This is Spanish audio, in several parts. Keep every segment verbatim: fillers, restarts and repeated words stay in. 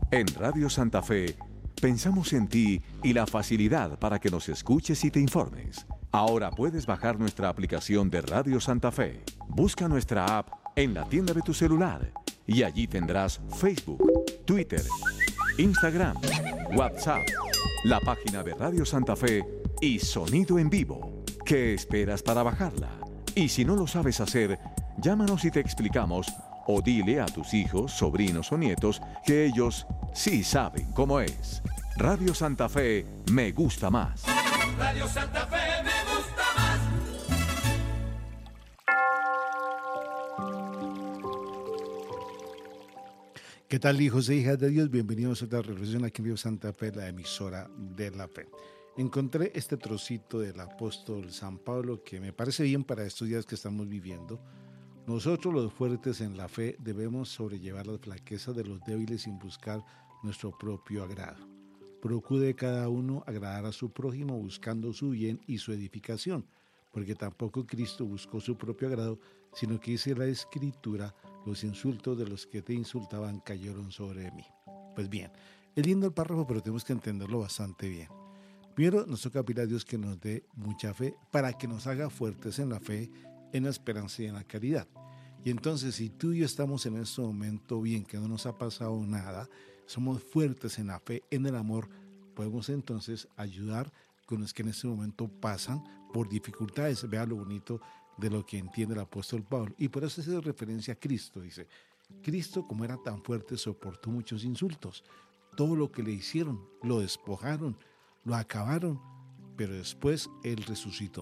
En Radio Santa Fe, pensamos en ti y la facilidad para que nos escuches y te informes. Ahora puedes bajar nuestra aplicación de Radio Santa Fe. Busca nuestra app en la tienda de tu celular y allí tendrás Facebook, Twitter, Instagram, WhatsApp, la página de Radio Santa Fe y sonido en vivo. ¿Qué esperas para bajarla? Y si no lo sabes hacer, llámanos y te explicamos, o dile a tus hijos, sobrinos o nietos que ellos sí saben cómo es. Radio Santa Fe me gusta más. Radio Santa Fe me gusta más. ¿Qué tal, hijos e hijas de Dios? Bienvenidos a otra reflexión aquí en Radio Santa Fe, la emisora de la fe. Encontré este trocito del apóstol San Pablo que me parece bien para estos días que estamos viviendo. Nosotros, los fuertes en la fe, debemos sobrellevar las flaquezas de los débiles sin buscar nuestro propio agrado. Procure cada uno agradar a su prójimo buscando su bien y su edificación, porque tampoco Cristo buscó su propio agrado, sino que dice la Escritura, los insultos de los que te insultaban cayeron sobre mí. Pues bien, es lindo el párrafo, pero tenemos que entenderlo bastante bien. Primero, nos toca pedir a Dios que nos dé mucha fe para que nos haga fuertes en la fe, en la esperanza y en la caridad. Y entonces, si tú y yo estamos en este momento bien, que no nos ha pasado nada, somos fuertes en la fe, en el amor, podemos entonces ayudar con los que en este momento pasan por dificultades. Vea lo bonito de lo que entiende el apóstol Pablo. Y por eso hace referencia a Cristo. Dice, Cristo, como era tan fuerte, soportó muchos insultos. Todo lo que le hicieron, lo despojaron, lo acabaron, pero después Él resucitó.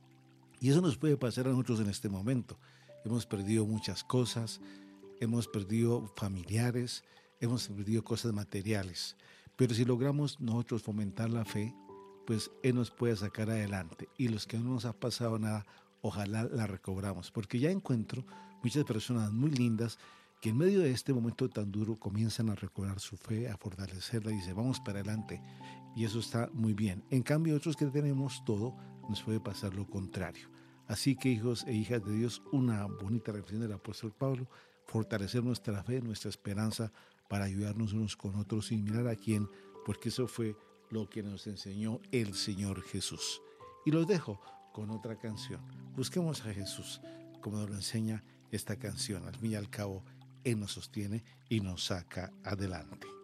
Y eso nos puede pasar a nosotros en este momento. Hemos perdido muchas cosas, hemos perdido familiares, hemos perdido cosas materiales. Pero si logramos nosotros fomentar la fe, pues Él nos puede sacar adelante. Y los que no nos ha pasado nada, ojalá la recobramos. Porque ya encuentro muchas personas muy lindas que en medio de este momento tan duro comienzan a recobrar su fe, a fortalecerla y dicen, vamos para adelante. Y eso está muy bien. En cambio, otros que tenemos todo, nos puede pasar lo contrario. Así que, hijos e hijas de Dios, una bonita reflexión del apóstol Pablo, fortalecer nuestra fe, nuestra esperanza para ayudarnos unos con otros sin mirar a quién, porque eso fue lo que nos enseñó el Señor Jesús. Y los dejo con otra canción. Busquemos a Jesús, como nos lo enseña esta canción. Al fin y al cabo, Él nos sostiene y nos saca adelante.